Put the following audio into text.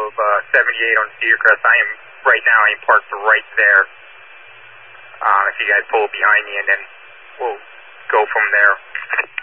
of 78 on Cedar Crest. I am parked right there. If you guys pull behind me, and then we'll go from there.